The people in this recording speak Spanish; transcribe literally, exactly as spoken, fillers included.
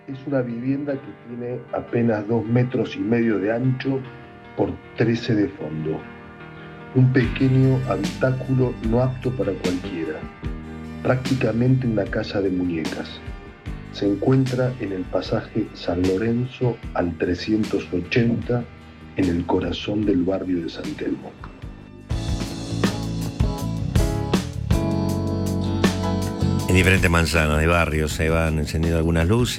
Es una vivienda que tiene apenas dos metros y medio de ancho por trece de fondo. Un pequeño habitáculo no apto para cualquiera. Prácticamente una casa de muñecas. Se encuentra en el pasaje San Lorenzo al trescientos ochenta, en el corazón del barrio de San Telmo. En diferentes manzanas de barrios se van encendiendo algunas luces.